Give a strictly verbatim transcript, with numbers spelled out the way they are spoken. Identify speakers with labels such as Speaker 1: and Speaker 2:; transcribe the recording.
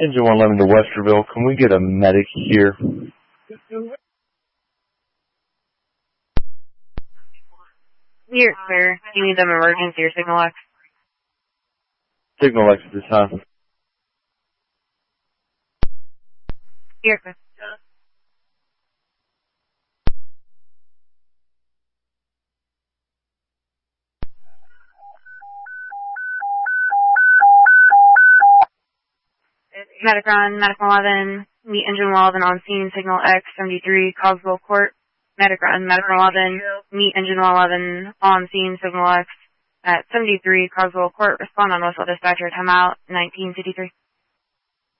Speaker 1: Engine one eleven to Westerville. Can we get a medic here?
Speaker 2: You're clear. You need them emergency or Signal X?
Speaker 1: Signal X at this time.
Speaker 2: You're clear. Medic on, Medic eleven, meet Engine eleven on scene, Signal X, seventy-three, Cogswell Court. Medic on, Medic eleven, meet Engine eleven on scene, Signal X, at seventy-three, Cogswell Court. Respond on Westwell Dispatcher, timeout, nineteen fifty-three.